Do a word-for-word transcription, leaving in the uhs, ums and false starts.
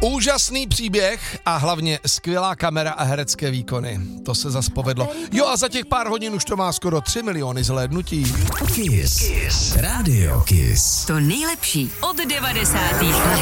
Úžasný příběh a hlavně skvělá kamera a herecké výkony. To se zas povedlo. Jo a za těch pár hodin už to má skoro tři miliony zhlédnutí. Kiss. Kiss. Radio Kiss. To nejlepší od devadesátých let.